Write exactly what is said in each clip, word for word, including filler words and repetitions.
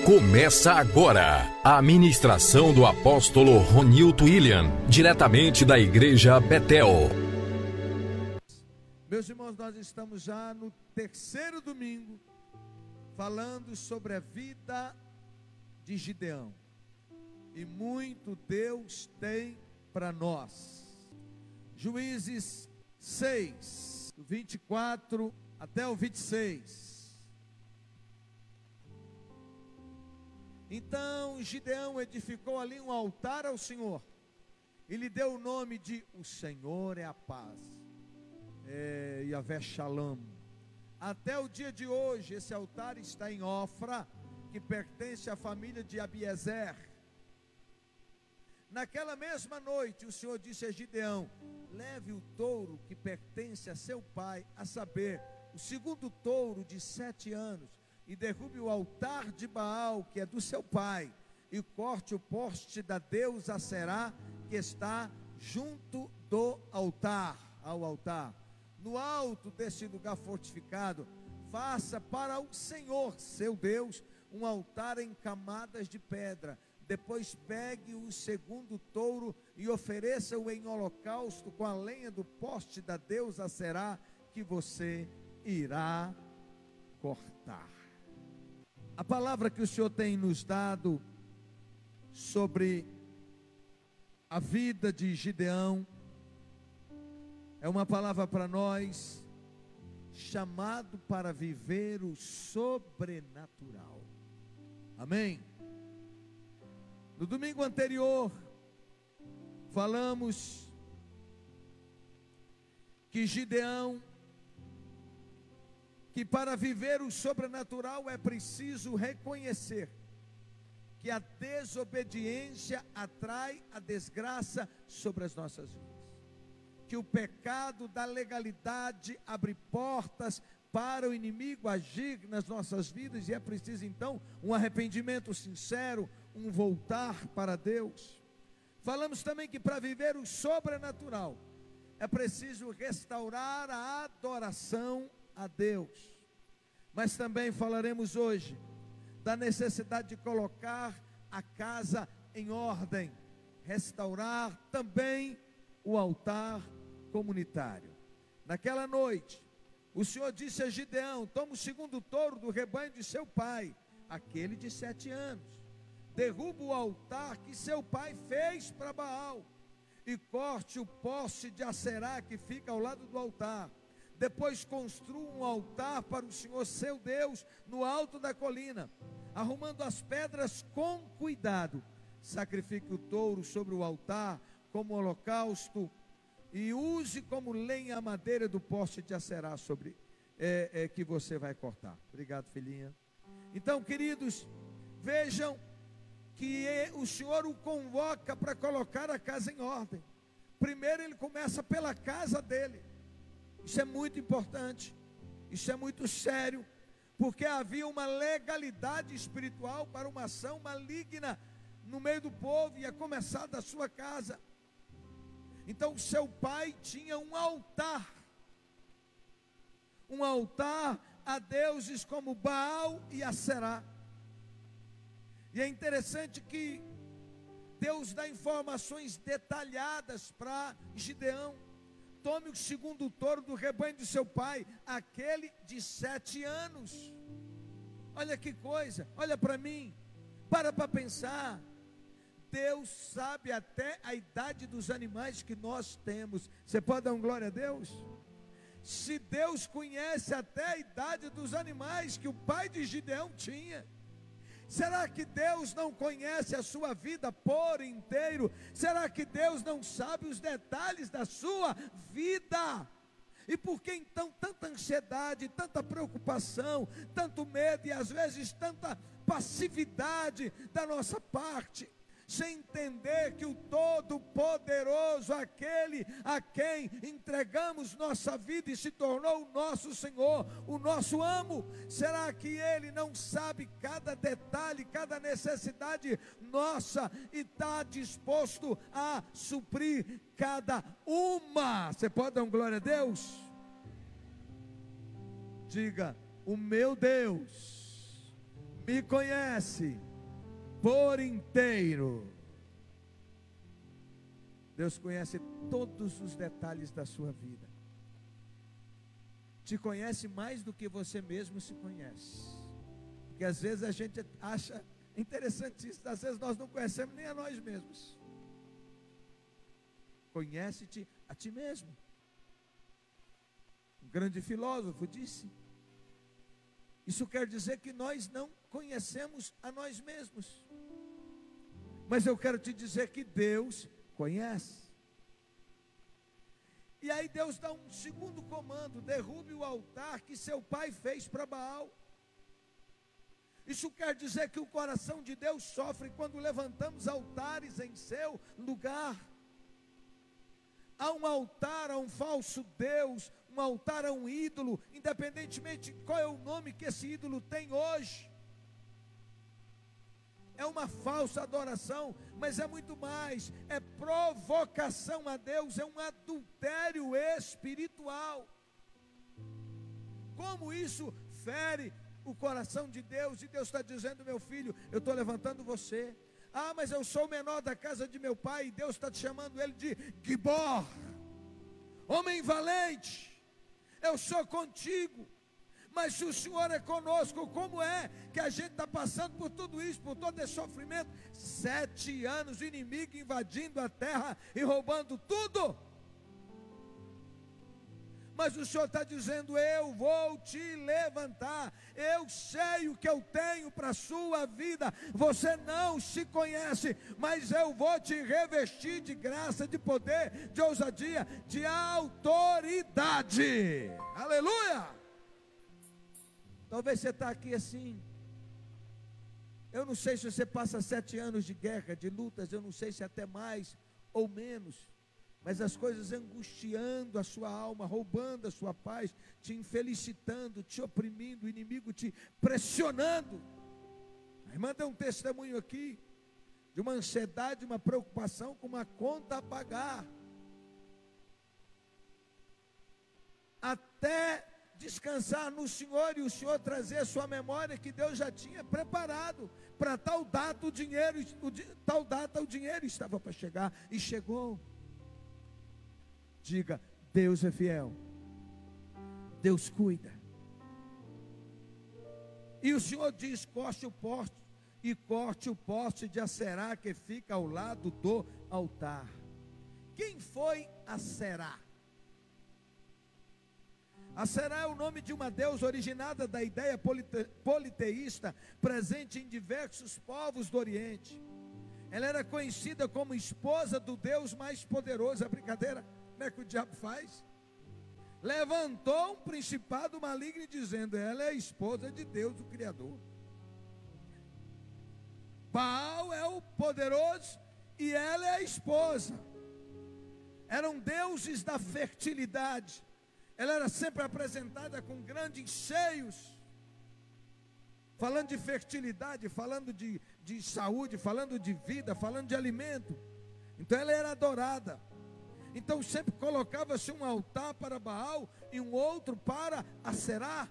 Começa agora a ministração do apóstolo Ronilton William, diretamente da igreja Betel. Meus irmãos, nós estamos já no terceiro domingo, falando sobre a vida de Gideão. E muito Deus tem para nós. Juízes seis, do vinte e quatro até o vinte e seis. Então Gideão edificou ali um altar ao Senhor, e lhe deu o nome de O Senhor é a Paz, é, Yahvé Shalom. Até o dia de hoje, esse altar está em Ofra, que pertence à família de Abiezer. Naquela mesma noite, o Senhor disse a Gideão: leve o touro que pertence a seu pai, a saber, o segundo touro de sete anos, e derrube o altar de Baal, que é do seu pai, e corte o poste da deusa Aserá, que está junto do altar, ao altar. No alto desse lugar fortificado, faça para o Senhor, seu Deus, um altar em camadas de pedra. Depois pegue o segundo touro e ofereça-o em holocausto com a lenha do poste da deusa Aserá, que você irá cortar. A palavra que o Senhor tem nos dado sobre a vida de Gideão é uma palavra para nós, chamado para viver o sobrenatural. Amém? No domingo anterior, falamos que Gideão, que para viver o sobrenatural é preciso reconhecer que a desobediência atrai a desgraça sobre as nossas vidas, que o pecado da legalidade abre portas para o inimigo agir nas nossas vidas, e é preciso então um arrependimento sincero, um voltar para Deus. Falamos também que para viver o sobrenatural é preciso restaurar a adoração a Deus. Mas também falaremos hoje da necessidade de colocar a casa em ordem, restaurar também o altar comunitário. Naquela noite, o Senhor disse a Gideão: toma o segundo touro do rebanho de seu pai, aquele de sete anos, derruba o altar que seu pai fez para Baal, e corte o poste de Aserá que fica ao lado do altar. Depois construa um altar para o Senhor seu Deus no alto da colina, arrumando as pedras com cuidado. Sacrifique o touro sobre o altar como holocausto, e use como lenha a madeira do poste de Aserá sobre é, é, que você vai cortar. Obrigado, filhinha. Então, queridos, vejam que o Senhor o convoca para colocar a casa em ordem. Primeiro ele começa pela casa dele. Isso é muito importante, isso é muito sério, porque havia uma legalidade espiritual para uma ação maligna no meio do povo, e a começar da sua casa. Então seu pai tinha um altar, um altar a deuses como Baal e Aserá. E é interessante que Deus dá informações detalhadas para Gideão: tome o segundo touro do rebanho de seu pai, aquele de sete anos. Olha que coisa, olha para mim, para para pensar. Deus sabe até a idade dos animais que nós temos. Você pode dar um glória a Deus? Se Deus conhece até a idade dos animais que o pai de Gideão tinha, será que Deus não conhece a sua vida por inteiro? Será que Deus não sabe os detalhes da sua vida? E por que então tanta ansiedade, tanta preocupação, tanto medo e às vezes tanta passividade da nossa parte? Sem entender que o Todo-Poderoso, aquele a quem entregamos nossa vida e se tornou o nosso Senhor, o nosso amo, será que Ele não sabe cada detalhe, cada necessidade nossa, e está disposto a suprir cada uma? Você pode dar um glória a Deus? Diga: o meu Deus me conhece por inteiro. Deus conhece todos os detalhes da sua vida. Te conhece mais do que você mesmo se conhece. Porque às vezes a gente acha interessante isso, às vezes nós não conhecemos nem a nós mesmos. Conhece-te a ti mesmo. Um grande filósofo disse: isso quer dizer que nós não conhecemos a nós mesmos. Mas eu quero te dizer que Deus conhece. E aí Deus dá um segundo comando: derrube o altar que seu pai fez para Baal. Isso quer dizer que o coração de Deus sofre quando levantamos altares em seu lugar. Há um altar a um falso Deus, um altar a um ídolo, independentemente de qual é o nome que esse ídolo tem hoje. É uma falsa adoração, mas é muito mais, é provocação a Deus, é um adultério espiritual. Como isso fere o coração de Deus? E Deus está dizendo: meu filho, eu estou levantando você. Ah, mas eu sou o menor da casa de meu pai, e Deus está te chamando ele de Gibor, homem valente. Eu sou contigo. Mas se o Senhor é conosco, como é que a gente está passando por tudo isso, por todo esse sofrimento? Sete anos, o inimigo invadindo a terra e roubando tudo. Mas o Senhor está dizendo: eu vou te levantar, eu sei o que eu tenho para a sua vida, você não se conhece, mas eu vou te revestir de graça, de poder, de ousadia, de autoridade. Aleluia! Talvez você está aqui assim, eu não sei se você passa sete anos de guerra, de lutas, eu não sei se até mais ou menos, mas as coisas angustiando a sua alma, roubando a sua paz, te infelicitando, te oprimindo, o inimigo te pressionando. A irmã deu um testemunho aqui, de uma ansiedade, uma preocupação com uma conta a pagar, até descansar no Senhor, e o Senhor trazer a sua memória que Deus já tinha preparado, para tal data o dinheiro, o, tal data o dinheiro estava para chegar, e chegou. Diga: Deus é fiel, Deus cuida. E o Senhor diz: corte o poste, e corte o poste de Aserá que fica ao lado do altar. Quem foi Aserá? Aserá é o nome de uma deusa originada da ideia polite, politeísta, presente em diversos povos do Oriente. Ela era conhecida como esposa do Deus mais poderoso. É brincadeira? Como é que o diabo faz? Levantou um principado maligno dizendo: ela é a esposa de Deus, o Criador. Baal é o poderoso e ela é a esposa. Eram deuses da fertilidade. Ela era sempre apresentada com grandes seios, falando de fertilidade, falando de, de saúde, falando de vida, falando de alimento. Então ela era adorada. Então sempre colocava-se um altar para Baal e um outro para Aserá.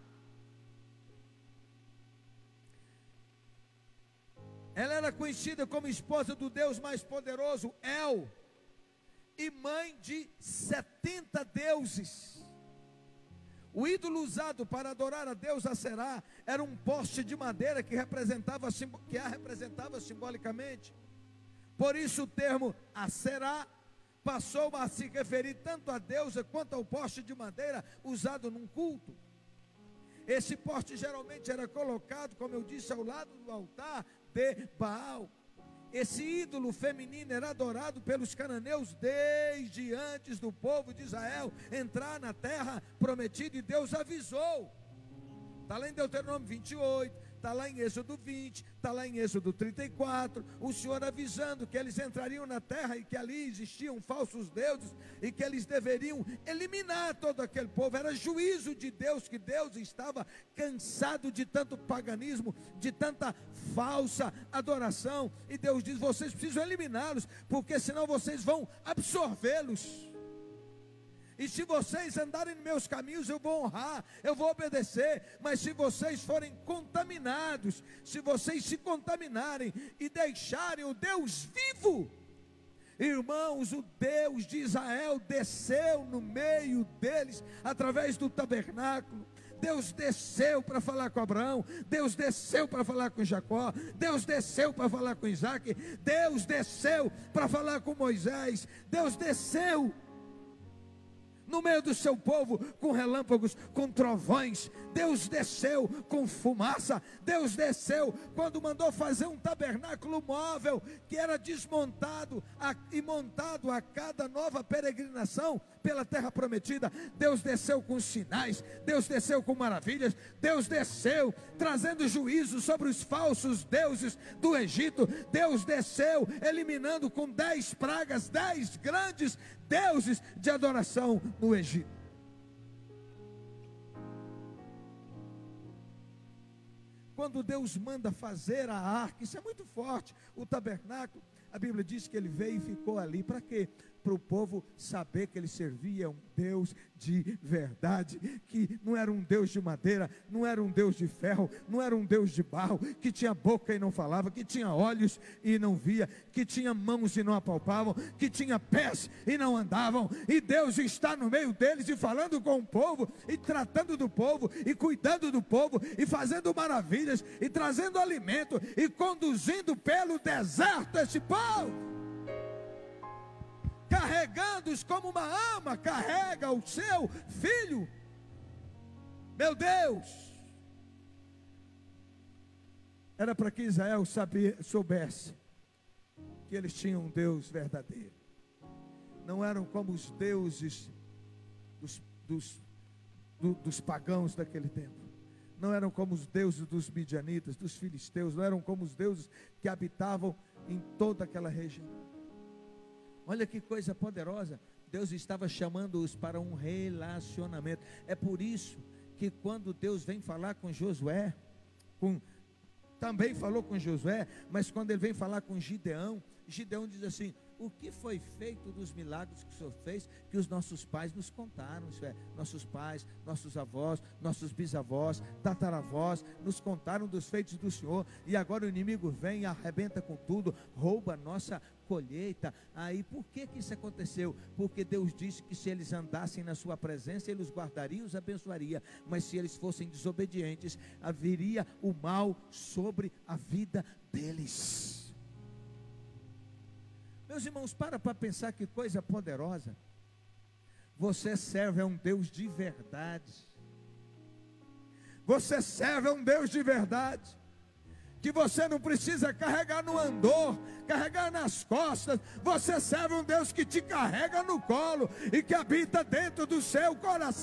Ela era conhecida como esposa do Deus mais poderoso, El, e mãe de setenta deuses. O ídolo usado para adorar a Deus Aserá era um poste de madeira que, representava, que a representava simbolicamente. Por isso o termo Aserá passou a se referir tanto à deusa quanto ao poste de madeira usado num culto. Esse poste geralmente era colocado, como eu disse, ao lado do altar de Baal. Esse ídolo feminino era adorado pelos cananeus desde antes do povo de Israel entrar na terra prometida, e Deus avisou. Está lá em Deuteronômio vinte e oito, está lá em Êxodo vinte, está lá em Êxodo trinta e quatro, o Senhor avisando que eles entrariam na terra e que ali existiam falsos deuses e que eles deveriam eliminar todo aquele povo. Era juízo de Deus, que Deus estava cansado de tanto paganismo, de tanta falsa adoração, e Deus diz: vocês precisam eliminá-los, porque senão vocês vão absorvê-los. E se vocês andarem nos meus caminhos, eu vou honrar, eu vou obedecer. Mas se vocês forem contaminados, se vocês se contaminarem e deixarem o Deus vivo, irmãos, o Deus de Israel desceu no meio deles, através do tabernáculo. Deus desceu para falar com Abraão, Deus desceu para falar com Jacó, Deus desceu para falar com Isaac, Deus desceu para falar com Moisés, Deus desceu no meio do seu povo, com relâmpagos, com trovões. Deus desceu com fumaça. Deus desceu quando mandou fazer um tabernáculo móvel, que era desmontado a, e montado a cada nova peregrinação pela terra prometida. Deus desceu com sinais, Deus desceu com maravilhas, Deus desceu trazendo juízo sobre os falsos deuses do Egito. Deus desceu eliminando com dez pragas, dez grandes deuses de adoração no Egito. Quando Deus manda fazer a arca, isso é muito forte, o tabernáculo, a Bíblia diz que ele veio e ficou ali, para quê? Para o povo saber que ele servia um Deus de verdade, que não era um Deus de madeira, não era um Deus de ferro, não era um Deus de barro, que tinha boca e não falava, que tinha olhos e não via, que tinha mãos e não apalpavam, que tinha pés e não andavam. E Deus está no meio deles e falando com o povo, e tratando do povo, e cuidando do povo, e fazendo maravilhas, e trazendo alimento, e conduzindo pelo deserto esse povo, carregando-os como uma ama carrega o seu filho. Meu Deus, era para que Israel sabia, soubesse que eles tinham um Deus verdadeiro. Não eram como os deuses dos, dos, do, dos pagãos daquele tempo. Não eram como os deuses dos midianitas, dos filisteus. Não eram como os deuses que habitavam em toda aquela região. Olha que coisa poderosa. Deus estava chamando-os para um relacionamento. É por isso que quando Deus vem falar com Josué, com, também falou com Josué, mas quando ele vem falar com Gideão, Gideão diz assim: o que foi feito dos milagres que o Senhor fez, que os nossos pais nos contaram? Isso é, nossos pais, nossos avós, nossos bisavós, tataravós, nos contaram dos feitos do Senhor, e agora o inimigo vem e arrebenta com tudo, rouba a nossa colheita. Aí por que que isso aconteceu? Porque Deus disse que se eles andassem na sua presença, Ele os guardaria e os abençoaria, mas se eles fossem desobedientes, haveria o mal sobre a vida deles. Meus irmãos, para para pensar que coisa poderosa. Você serve a um Deus de verdade. Você serve a um Deus de verdade, que você não precisa carregar no andor, carregar nas costas. Você serve um Deus que te carrega no colo e que habita dentro do seu coração.